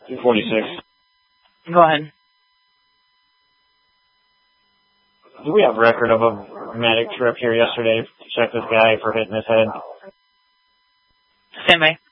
246. Go ahead. Do we have record of a medic trip here yesterday to check this guy for hitting his head? Stand by.